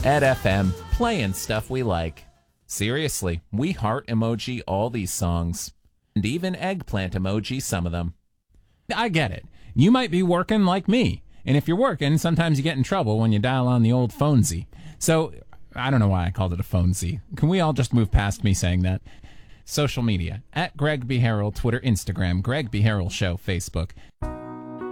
Ed FM, playing stuff we like. Seriously, we heart emoji all these songs. And even eggplant emoji some of them. I get it. You might be working like me. And if you're working, sometimes you get in trouble when you dial on the old phonesy. So, I don't know why I called it a phonesy. Can we all just move past me saying that? Social media, at Greg B. Harrell, Twitter, Instagram, Greg B. Harrell Show, Facebook.